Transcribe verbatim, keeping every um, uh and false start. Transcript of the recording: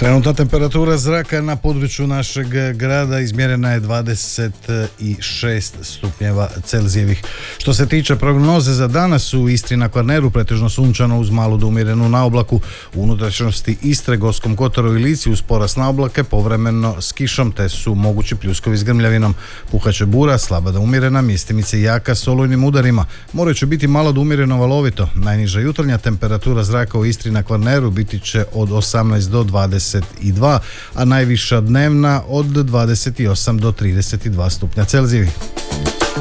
Trenutna temperatura zraka na području našeg grada izmjerena je dvadeset šest stupnjeva Celzijevih. Što se tiče prognoze za danas, u Istri na Kvarneru pretežno sunčano uz malu do umjerenu naoblaku, u unutrašnjosti Istre, Gorskom kotaru i Lici uz porast naoblake, povremeno s kišom, te su mogući pljuskovi s grmljavinom. Puhaće bura, slaba do umjerena, mjestimice jaka s olujnim udarima. More će biti malo do umjereno valovito. Najniža jutarnja temperatura zraka u Istri na Kvarneru biti će od osamnaest do dvadeset dva, a najviša dnevna od dvadeset osam do trideset dva stupnja Celzijevih.